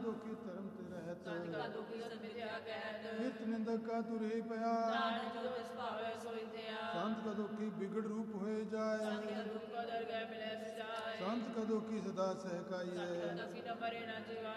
ਦੁਖੀ ਧਰਮ ਤੇ ਰਹਿਤ ਸੰਤ ਕਾ ਦੁਖੀ ਸਤ ਵਿਦਿਆ ਕਹਿਤ ਨਿਤ ਨਿੰਦਕ ਕਾ ਤੁਰੇ ਪਿਆ ਨਾਨਕ ਜੋ ਤਿਸ ਭਾਵੇ ਸੋਈ ਥਿਆ ਸੰਤ ਕਾ ਦੁਖੀ ਬਿਗੜ ਰੂਪ ਹੋਏ ਜਾਏ ਸੰਤ ਕਾ ਦੁਖ ਕੋ ਦਰਗਹਿ ਮਿਲੈ ਸਜਾਏ ਸੰਤ ਕਾ ਦੁਖੀ ਸਦਾ ਸਹਿਕਾਈਐ ਦੁਖੀ ਨ ਮਰੇ ਨ ਜੀਵਾਏ